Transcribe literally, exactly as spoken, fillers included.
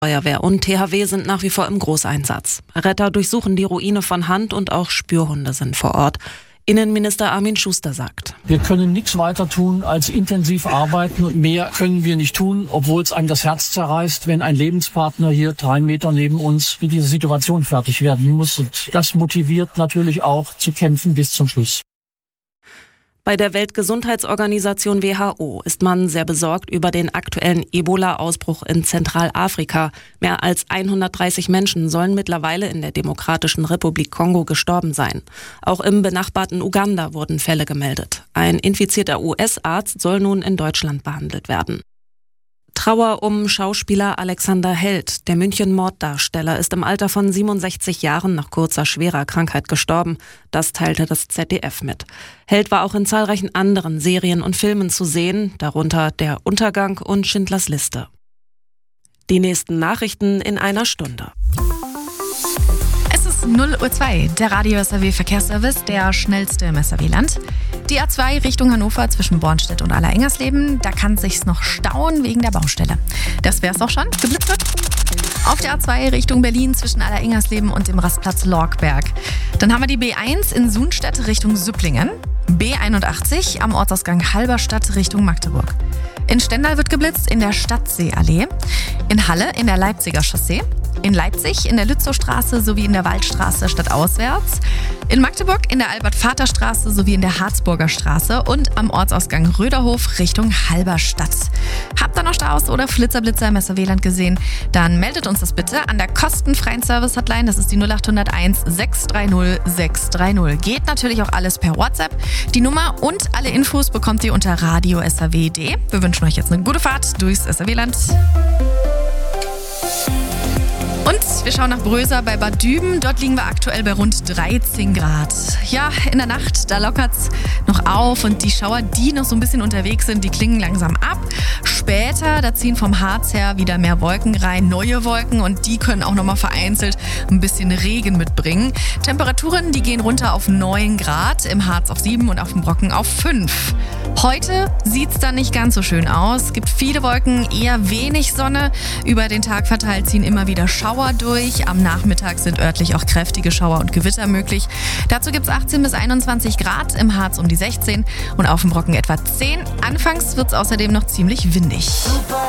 Feuerwehr und T H W sind nach wie vor im Großeinsatz. Retter durchsuchen die Ruine von Hand und auch Spürhunde sind vor Ort. Innenminister Armin Schuster sagt: Wir können nichts weiter tun als intensiv arbeiten und mehr können wir nicht tun, obwohl es einem das Herz zerreißt, wenn ein Lebenspartner hier drei Meter neben uns mit dieser Situation fertig werden muss. Und das motiviert natürlich auch zu kämpfen bis zum Schluss. Bei der Weltgesundheitsorganisation W H O ist man sehr besorgt über den aktuellen Ebola-Ausbruch in Zentralafrika. Mehr als hundertdreißig Menschen sollen mittlerweile in der Demokratischen Republik Kongo gestorben sein. Auch im benachbarten Uganda wurden Fälle gemeldet. Ein infizierter U S-Arzt soll nun in Deutschland behandelt werden. Trauer um Schauspieler Alexander Held. Der München-Morddarsteller ist im Alter von siebenundsechzig Jahren nach kurzer, schwerer Krankheit gestorben. Das teilte das Z D F mit. Held war auch in zahlreichen anderen Serien und Filmen zu sehen, darunter Der Untergang und Schindlers Liste. Die nächsten Nachrichten in einer Stunde. Es ist null Uhr zwei, der Radio S R W Verkehrsservice, der schnellste im S R W-Land. Die A zwei Richtung Hannover zwischen Bornstedt und Allerengersleben, da kann sich's noch stauen wegen der Baustelle. Das wär's auch schon. Geblitzt wird. Auf der A zwei Richtung Berlin zwischen Allerengersleben und dem Rastplatz Lorkberg. Dann haben wir die B eins in Sunstedt Richtung Süpplingen. B einundachtzig am Ortsausgang Halberstadt Richtung Magdeburg. In Stendal wird geblitzt in der Stadtseeallee. In Halle in der Leipziger Chaussee. In Leipzig in der Lützowstraße sowie in der Waldstraße stadtauswärts. In Magdeburg in der Albert-Vater-Straße sowie in der Harzburger Straße und am Ortsausgang Röderhof Richtung Halberstadt. Habt ihr noch Staus oder Flitzerblitzer im S R W-Land gesehen? Dann meldet uns das bitte an der kostenfreien Service-Hotline. Das ist die null acht null eins sechs drei null sechs drei null. Geht natürlich auch alles per WhatsApp. Die Nummer und alle Infos bekommt ihr unter radio s r w punkt d e. Wir wünschen euch jetzt eine gute Fahrt durchs S R W-Land. Und wir schauen nach Bröser bei Bad Düben. Dort liegen wir aktuell bei rund dreizehn Grad. Ja, in der Nacht, da lockert's noch auf und die Schauer, die noch so ein bisschen unterwegs sind, die klingen langsam ab. Später, da ziehen vom Harz her wieder mehr Wolken rein, neue Wolken und die können auch nochmal vereinzelt ein bisschen Regen mitbringen. Temperaturen, die gehen runter auf neun Grad, im Harz auf sieben und auf dem Brocken auf fünf. Heute sieht's dann nicht ganz so schön aus. Es gibt viele Wolken, eher wenig Sonne. Über den Tag verteilt ziehen immer wieder Schauer durch. Am Nachmittag sind örtlich auch kräftige Schauer und Gewitter möglich. Dazu gibt's achtzehn bis einundzwanzig Grad, im Harz um die sechzehn und auf dem Brocken etwa zehn. Anfangs wird's außerdem noch ziemlich windig.